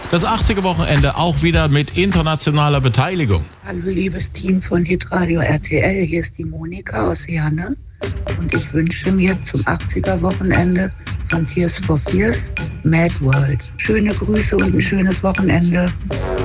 Das 80er-Wochenende auch wieder mit internationaler Beteiligung. Hallo liebes Team von Hitradio RTL, hier ist die Monika aus Herne und ich wünsche mir zum 80er-Wochenende von Tears for Fears Mad World. Schöne Grüße und ein schönes Wochenende.